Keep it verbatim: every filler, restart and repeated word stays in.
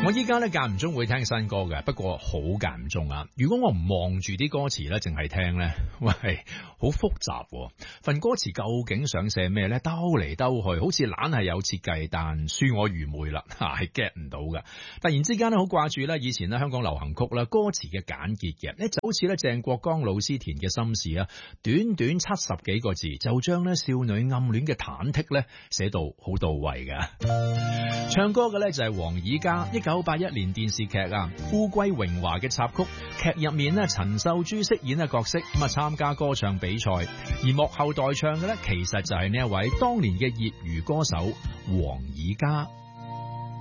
我依家咧間唔中會聽新歌嘅，不過好間唔中啊。如果我唔望住啲歌詞咧，淨係聽咧，喂，好複雜喎。份歌詞究竟想寫咩咧？兜嚟兜去，好似懶係有設計，但恕我愚昧啦，係 get 唔到噶。突然之間咧，好掛住咧以前咧香港流行曲啦，歌詞嘅簡潔嘅，咧就好似咧鄭國江老師填嘅心事啊，短短七十幾個字就將咧少女暗戀嘅忐忑咧寫到好到位噶。唱歌嘅咧就係黃以嘉，一九八一年電視劇啊《富貴榮華》嘅插曲，劇入面咧陳秀珠飾演嘅角色咁啊參加歌唱比賽，而幕後代唱嘅咧其實就係呢一位當年嘅業餘歌手黃以嘉。